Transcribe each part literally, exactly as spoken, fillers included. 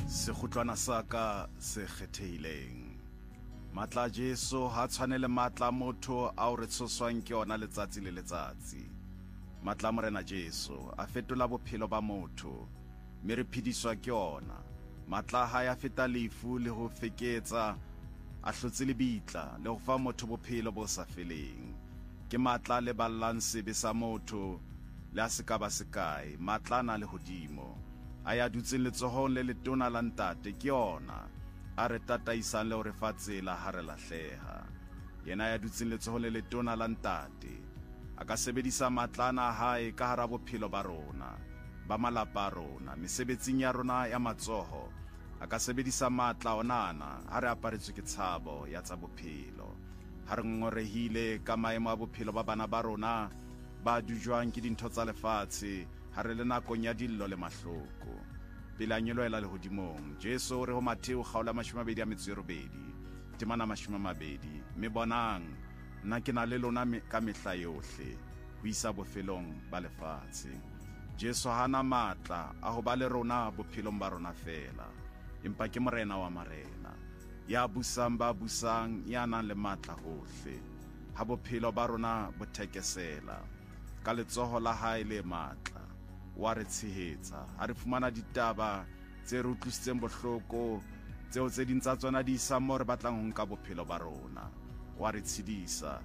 Sekhutlwana sa ka se kgethehileng. Matla Jesu ha tshwanele matla motho a o re tshoswang ke ona letsatsi le letsatsi. Matla morena Jesu a fetola bophelo ba motho, mme re phediswa ke ona. Matla ha ya feta lefu le ho feketsa, a hlotse le bitla le ho fa motho bophelo bo sa feleng. Ke matla le ballang sebe sa motho le a se ka ba sekae, matla na le hodimo. A ya dutseng letsohong le letona la ntate ke ona, a re tataisang le ho re fa tsela ha re lahleha. Yena ya dutseng letsohong le letona la ntate, a ka sebedisa matlana a hae ka hara bophelo ba rona, ba malapa a rona, mesebetsing ya rona ya matsoho. A ka sebedisa matla onana ha re aparetswe ke tshabo ya tsa bophelo, ha re ngorehile ka maemo a bophelo ba bana ba rona ba dujwang ke dintho tsa lefatshe, ha re le nakong ya dillo le mahloko. Pele a nyeloela lehodimong, Jesu re ho Mateo kgaola mashome a mabedi a metso e robedi, temana mashome a mabedi, mme bonang nna ke na le lona ka mehla yohle ho isa bofelong ba lefatshe. Jesu hana matla a ho ba le rona bophelong ba rona fela, empa ke morena wa marena, ya busang ba busang, ya nang le matla hohle. Ha bophelo ba rona bo thekesela ka letsoho la hae le matla, wa re tshehetsa ha re fumana ditaba tse re utlwisitseng bohloko, tseo tse ding tsa tsona di isa mo re batlang ho nka bophelo ba rona. Wa re tshedisa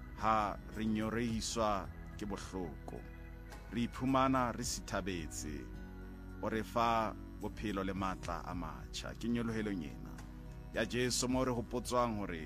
ha re nyorehiswa ke bohloko, re iphumana re sithabetse, o re fa bophelo le matla a matjha. Ke nyolohelong ena ya Jesu mo re hopotswang hore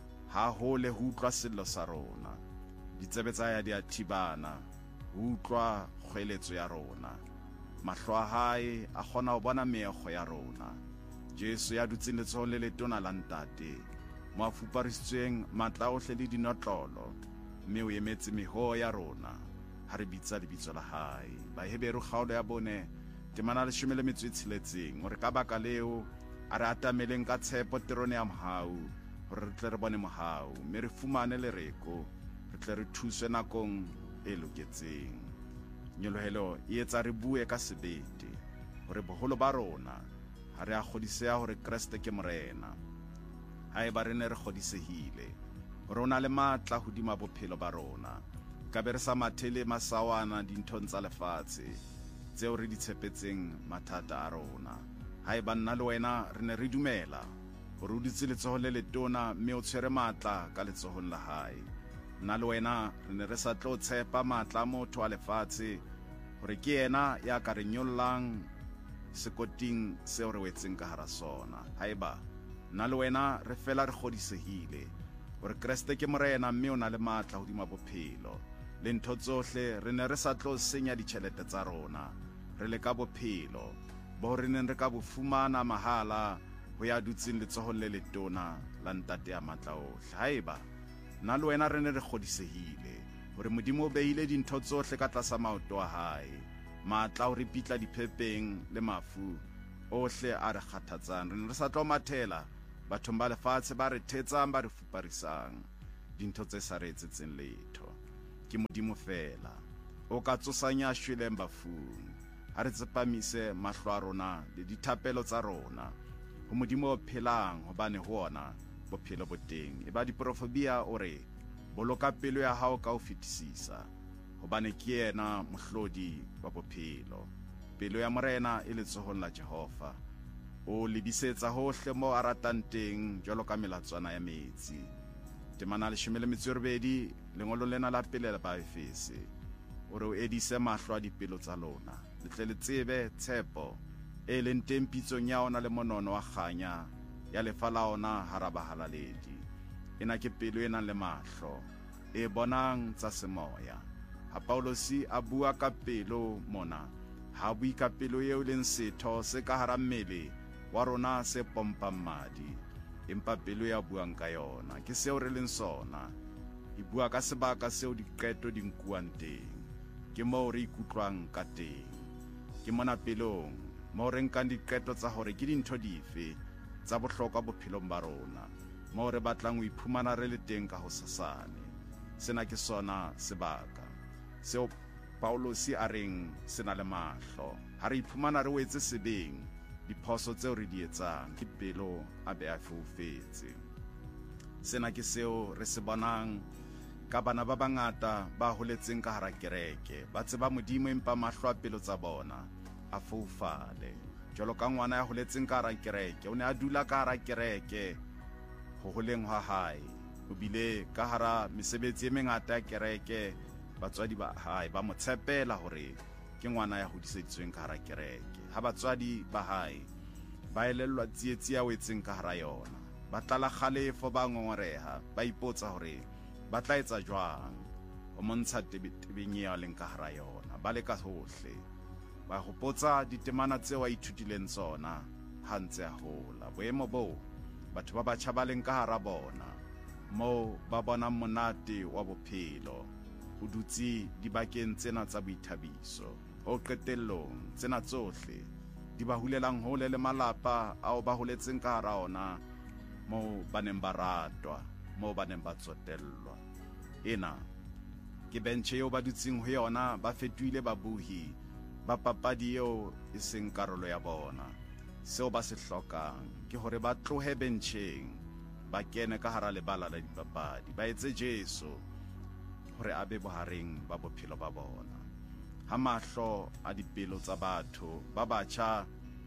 ha hole ho utlwa sello sa rona, ditsebe tsa ya di a thibana ho utlwa kgweletso ya rona, mahlo a hae a kgona ho bona meekgo ya rona. Jesu ya dutseng letsohong le letona la ntate, mo a fuparisitsweng matla ohle le dinotlolo, mme o emetse meho ya rona ha re bitsa lebitso la hae. Baheberu kgaolo ya bone temana leshome le metso e tsheletseng, hore ka baka leo a re atameleng ka tshepo terone ya mohau, hore re tle re bone mohau, mme re fumane lereko, re tle re thuswe nakong e loketseng. Nyolohelo e etsa re bue ka sebete, hore boholo ba rona ha re a kgodiseha hore Kriste ke morena. Haeba re ne re kgodisehile hore o na le matla hodima bophelo ba rona, ka be re sa mathele masawana dinthong tsa lefatshe tseo re di tshepetseng mathata a rona. Haeba nna le wena re ne re dumela hore o dutse letsohong le letona, mme o tshwere matla ka letsohong la hae, nna le wena re ne re sa tlo tshepa matla a motho a lefatshe, hore ke yena ya ka re nyollang sekoting seo re wetseng ka hara sona. Haeba nna le wena re fela re kgodisehile hore Kriste ke morena, mme o na le matla hodima bophelo le ntho tsohle, re ne re sa tlo senya ditjhelete tsa rona, re le ka bophelo bo re neng re ka bo fumana mahala ho ya dutseng letsohong le letona la ntate ya matla ohle. Haeba nna le wena re ne re kgodisehile hore Modimo o behile dintho tsohle ka tlasa maoto a hae, matla ho re pitla diphepeng le mafu ohle a re kgathatsang, re ne re sa tlo mathela bathong ba lefatshe ba re thetsang, ba re fuparisang dintho tse sa re etsetseng letho. Ke Modimo fela o ka tsosang ya shweleng bafung, ha re tsepamise mahlo a rona le dithapelo tsa rona ho Modimo o phelang, hobane ho ona bophelo bo teng. E ba diprofobia o re boloka pelo ya hao ka ho fetisisa, hobane ke yena mohlodi wa bophelo. Pelo ya morena e letsohong la Jehova, o lebisetsa hohle mo a ratang teng jwalo ka melatswana ya metsi. Temana leshome le metso e robedi lengolo lena la pele la Baefese, o re o edise mahlo a dipelo tsa lona, le tle le tsebe tshepo e leng teng pitsong ya ona le monono wa kganya ya lefa la ona hara bahalaledi. Ena ke pelo e nang le mahlo e bonang tsa semoya. Ha Paulosi a bua ka pelo mona, ha bui ka pelo eo leng setho se ka hara mmele wa rona se pompang madi, empa pelo ya buang ka yona ke seo re leng sona, e bua ka sebaka seo diqeto di nkuang teng, ke moo re ikutlwang ka teng. Ke mona pelong moo re nkang diqeto tsa hore ke dintho dife tsa bohlokwa bophelong ba rona, moo re batlang ho iphumana re le teng ka ho sasane. Sena ke sona sebaka seo Paulosi a reng sena le mahlo, ha re iphumana re wetse sebeng, diphoso tseo re di etsang, ke pelo a be a foufetse. Sena ke seo re se bonang ka bana ba bangata ba holetseng ka hara kereke, ba tseba Modimo empa mahlo a pelo tsa bona a foufale. Jwalo ka ngwana ya holetseng ka hara kereke, o ne a dula ka hara kereke ho holeng ha hae, o bile ka hara mesebetsi e mengata ya kereke. Batswadi ba hae ba mo tshepela hore ke ngwana ya hodiseditsweng ka hara kereke. Ha batswadi ba hae ba elellwa tsietsi ya wetseng ka hara yona, ba tlala kgalefo, ba ngongoreha, ba ipotsa hore ba tla etsa jwang ho montsha tebeng eo a leng ka hara yona. Ba leka hohle, ba hopotsa ditemana tseo a ithutileng tsona ha ntse a hola. Boemo boo batho ba batjha ba leng ka hara bona, moo ba bonang monate wa bophelo, o dutse dibakeng tsena tsa boithabiso. Ho qetellong, tsena tsohle di ba hulelang hole le malapa ao ba holetseng ka hara ona, moo ba neng ba ratwa, moo ba neng ba tsotellwa. Ena ke benche eo ba dutseng ho yona, ba fetohile babuhi ba papadi eo e seng karolo ya bona. Seo ba se hlokang ke hore ba tlohe bencheng, ba kene ka hara lebala la dipapadi, ba etse Jesu hore a be bohareng ba bophelo ba bona. Ha mahlo a dipelo tsa batho ba batjha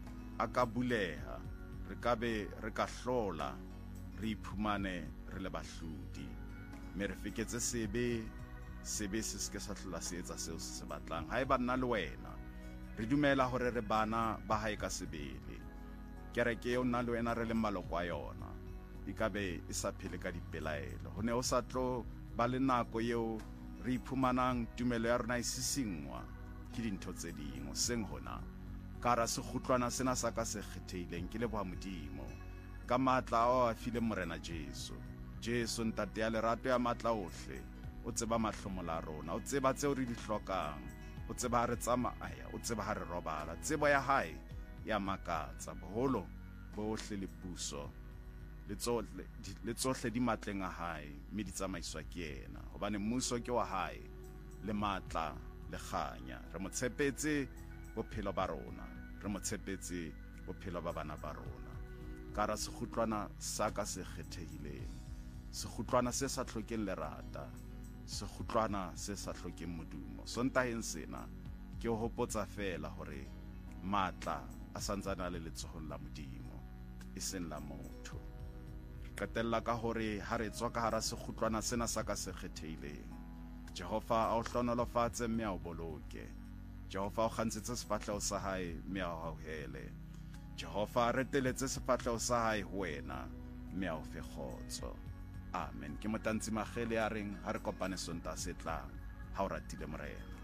a ka buleha, re ka be re ka hlola re iphumane re le bahlodi, mme re fiketse sebe sebe se se ke sa hlola se etsa seo se se batlang. Ha e ba nna le wena, re dumela hore re bana ba hae ka sebele. Kereke eo nna le wena re le maloko a yona e ka be e sa phele ka dipelaelo. Ho ne o sa tlo ba le nako eo re iphumanang tumelo ya rona e sisingwa ke dintho tse ding. Seng hona ka hara sekgutlwana sena sa ka se kgethehileng, ke leboha Modimo ka matla ao a file morena Jesu. Jesu ntate ya lerato ya matla ohle, o tseba mahlomola a rona, o tseba tseo re di hlokang, o tseba ha re tsamaya, o tseba ha re robala. Tsebo ya hae ya makatsa, boholo bohle le puso le tsohle le tsohle di matleng a hae, mme di tsamaiswa ke yena, hobane mmuso ke wa hae le matla le kganya. Re mo tshepetse bophelo ba rona, re mo tshepetse bophelo ba bana ba rona ka hara sekgutlwana sa ka se kgethehileng, sekgutlwana se sa hlokeng lerata, sekgutlwana se sa hlokeng modumo. Sontaheng sena ke o hopotsa fela hore matla a santsana le letsohong la Modimo, e seng la motho. Qetella ka hore ha re tswa ka hara sekgutlwana sena sa ka se kgethehileng, Jehova a o hlonolofatse mme a o boloke. Jehova o kgantshetse sefahleho sa hae mme a o hauhele. Jehova a reteletse sefahleho sa hae ho wena mme a o fe kgotso. Amen. Ke Motantsi Magele a reng ha re kopane Sontaha se tlang, ha o ratile Morena.